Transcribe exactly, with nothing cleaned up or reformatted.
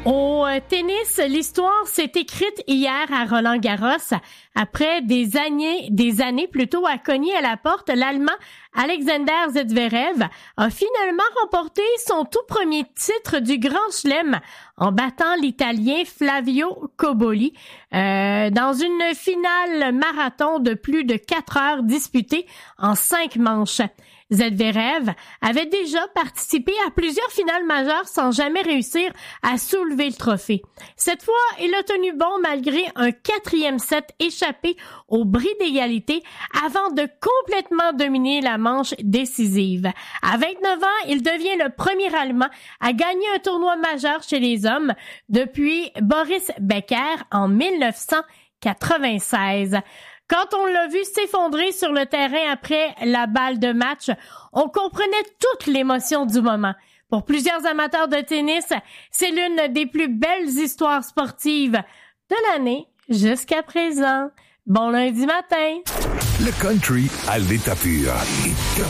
Au tennis, l'histoire s'est écrite hier à Roland-Garros. Après des années, des années plutôt à cogner à la porte, l'Allemand Alexander Zverev a finalement remporté son tout premier titre du Grand Chelem en battant l'Italien Flavio Cobolli euh, dans une finale marathon de plus de quatre heures disputée en cinq manches. Zverev avait déjà participé à plusieurs finales majeures sans jamais réussir à soulever le trophée. Cette fois, il a tenu bon malgré un quatrième set échappé au bris d'égalité avant de complètement dominer la manche décisive. À vingt-neuf ans, il devient le premier Allemand à gagner un tournoi majeur chez les hommes depuis Boris Becker en dix-neuf cent quatre-vingt-seize. Quand on l'a vu s'effondrer sur le terrain après la balle de match, on comprenait toute l'émotion du moment. Pour plusieurs amateurs de tennis, c'est l'une des plus belles histoires sportives de l'année jusqu'à présent. Bon lundi matin! Le country à l'état pur.